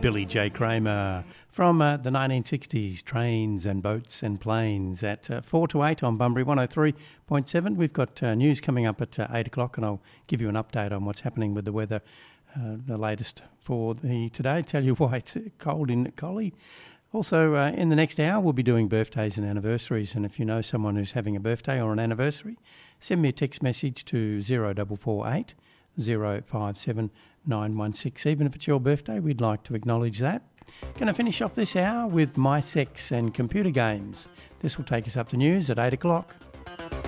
Billy J. Kramer from the 1960s, Trains and Boats and Planes at 4 to 8 on Bunbury 103.7. We've got news coming up at 8 o'clock and I'll give you an update on what's happening with the weather, the latest for today. Tell you why it's cold in Collie. Also, in the next hour, we'll be doing birthdays and anniversaries. And if you know someone who's having a birthday or an anniversary, send me a text message to 0448 057 916. Even if it's your birthday, we'd like to acknowledge that. Going to finish off this hour with My Sex and Computer Games. This will take us up to news at 8 o'clock.